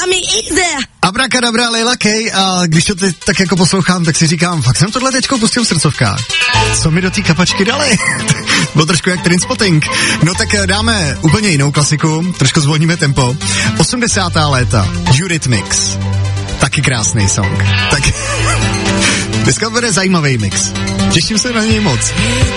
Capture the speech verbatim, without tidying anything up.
Tommy Easy. Abracadabra, Leila Kay, a když to teď tak jako poslouchám, tak si říkám, fakt jsem tohle teďko pustil v srdcovkách. Co mi do té kapačky dali? Bylo trošku jak Trainspotting. No tak dáme úplně jinou klasiku, trošku zvolníme tempo. osmdesátá léta, Eurythmics. Taky krásný song. Tak dneska bude zajímavý mix. Těším se na něj moc.